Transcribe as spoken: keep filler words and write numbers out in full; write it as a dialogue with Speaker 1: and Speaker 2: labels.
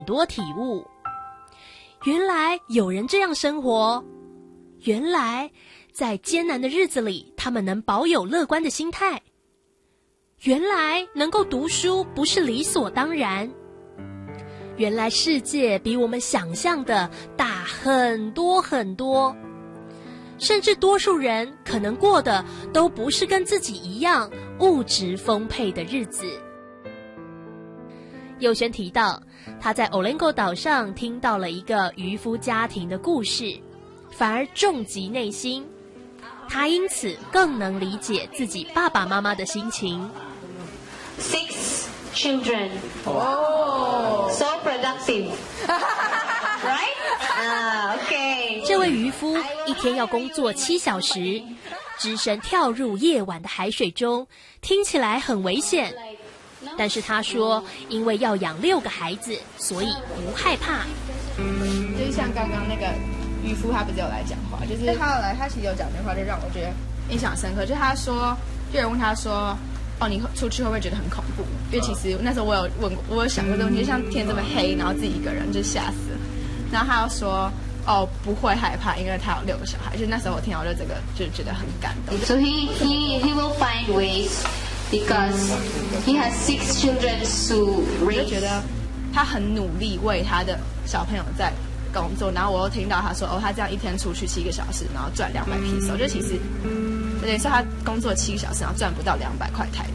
Speaker 1: 多体悟。原来有人这样生活，原来在艰难的日子里，他们能保有乐观的心态。原来能够读书不是理所当然。原来世界比我们想象的大很多很多，甚至多数人可能过的都不是跟自己一样物质丰沛的日子。佑轩提到，他在 Olengo 岛上听到了一个渔夫家庭的故事，反而重击内心。他因此更能理解自己爸爸妈妈的心情。
Speaker 2: Six children. Oh, so productive. Right? Ah, okay.
Speaker 1: 这位渔夫一天要工作七小时，只身跳入夜晚的海水中，听起来很危险。但是他说，因为要养六个孩子，所以不害怕。
Speaker 3: 就是像刚刚那个渔夫，他不是有来讲话，就是他有来，他其实有讲句话，就让我觉得印象深刻。就是他说，有人问他说：“哦，你出去会不会觉得很恐怖？”因为其实那时候我有问过，我有想过这个问题，就像天这么黑，然后自己一个人就吓死了。然后他又说：“哦，不会害怕，因为他有六个小孩。”就是那时候我听到就这个，就觉得很感动。
Speaker 2: So he he he will find ways because he has six children to raise.
Speaker 3: 我就觉得他很努力为他的小朋友在工作，然后我又听到他说：“哦，他这样一天出去七个小时，然后赚两百披索。”就其实，等于说他工作七个小时，然后赚不到两百块台币。